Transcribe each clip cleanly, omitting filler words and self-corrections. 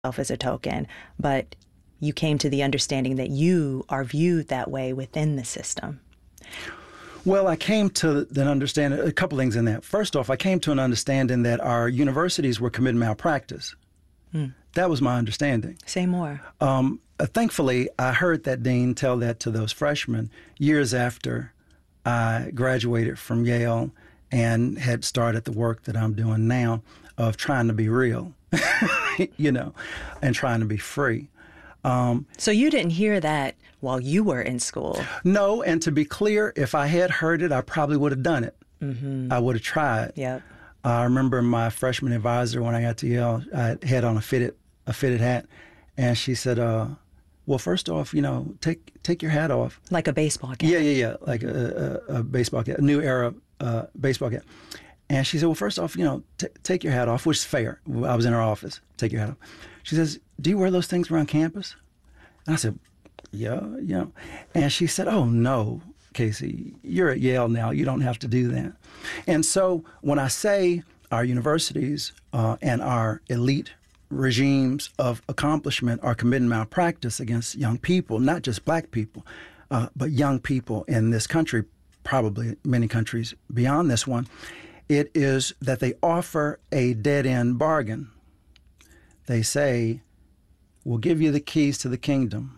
as a token, but you came to the understanding that you are viewed that way within the system. Well, I came to an understanding, a couple things in that. First off, I came to an understanding that our universities were committing malpractice. That was my understanding. Say more. Thankfully, I heard that dean tell that to those freshmen years after I graduated from Yale and had started the work that I'm doing now of trying to be real, and trying to be free. So you didn't hear that while you were in school? No, and to be clear, if I had heard it, I probably would have done it. I would have tried. Yep. I remember my freshman advisor when I got to Yale, I had on a fitted hat, and she said, well, first off, take your hat off. Like a baseball cap. Yeah, like a baseball cap, a new era baseball cap. And she said, well, first off, take your hat off, which is fair. I was in her office. Take your hat off. She says, do you wear those things around campus? And I said, yeah. And she said, oh, no, Casey, you're at Yale now. You don't have to do that. And so when I say our universities and our elite regimes of accomplishment are committing malpractice against young people, not just black people, but young people in this country, probably many countries beyond this one, it is that they offer a dead-end bargain. They say, we'll give you the keys to the kingdom,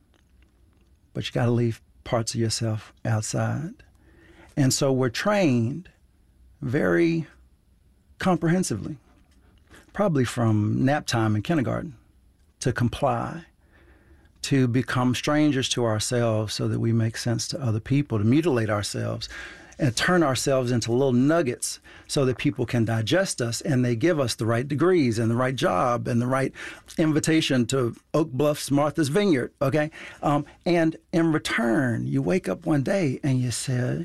but you got to leave parts of yourself outside. And so we're trained very comprehensively, probably from nap time in kindergarten, to comply, to become strangers to ourselves so that we make sense to other people, to mutilate ourselves and turn ourselves into little nuggets so that people can digest us and they give us the right degrees and the right job and the right invitation to Oak Bluff's Martha's Vineyard, okay? And in return, you wake up one day and you say,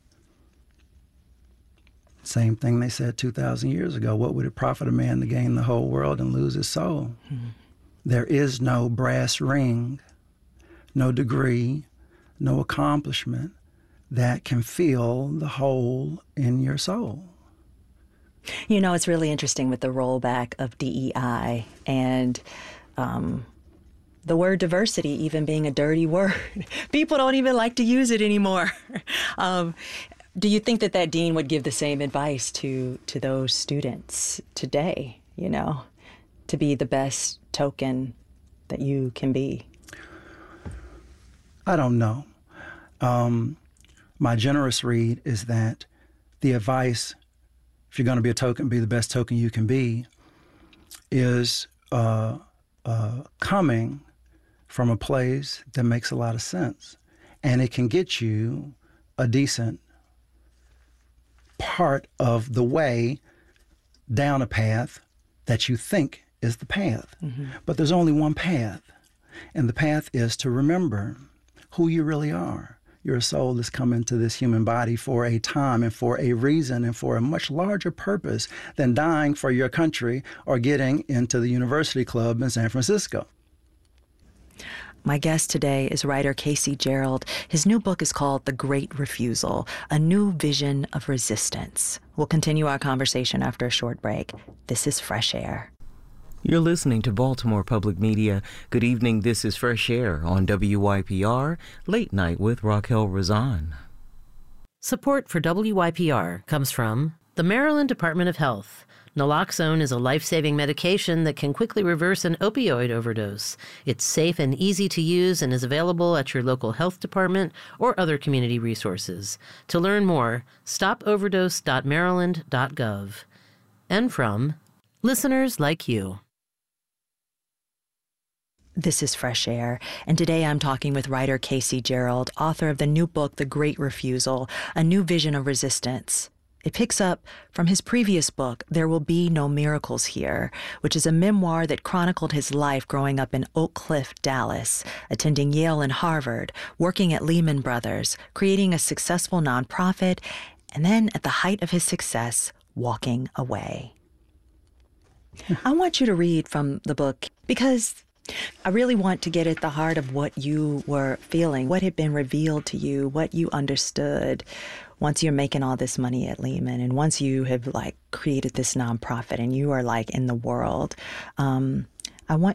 same thing they said 2,000 years ago, what would it profit a man to gain the whole world and lose his soul? There is no brass ring, no degree, no accomplishment that can fill the hole in your soul. It's really interesting with the rollback of DEI and the word diversity even being a dirty word. People don't even like to use it anymore. Do you think that dean would give the same advice to those students today, to be the best token that you can be? I don't know. My generous read is that the advice, if you're going to be a token, be the best token you can be, is coming from a place that makes a lot of sense. And it can get you a decent part of the way down a path that you think is the path. But there's only one path. And the path is to remember who you really are. You're a soul that's come into this human body for a time and for a reason and for a much larger purpose than dying for your country or getting into the University Club in San Francisco. My guest today is writer Casey Gerald. His new book is called The Great Refusal, A New Vision of Resistance. We'll continue our conversation after a short break. This is Fresh Air. You're listening to Baltimore Public Media. Good evening, this is Fresh Air on WYPR, Late Night with Raquel Razan. Support for WYPR comes from the Maryland Department of Health. Naloxone is a life-saving medication that can quickly reverse an opioid overdose. It's safe and easy to use and is available at your local health department or other community resources. To learn more, stopoverdose.maryland.gov. And from listeners like you. This is Fresh Air, and today I'm talking with writer Casey Gerald, author of the new book, The Great Refusal, A New Vision of Resistance. It picks up from his previous book, There Will Be No Miracles Here, which is a memoir that chronicled his life growing up in Oak Cliff, Dallas, attending Yale and Harvard, working at Lehman Brothers, creating a successful nonprofit, and then at the height of his success, walking away. I want you to read from the book because I really want to get at the heart of what you were feeling, what had been revealed to you, what you understood once you're making all this money at Lehman and once you have created this nonprofit and you are in the world. I want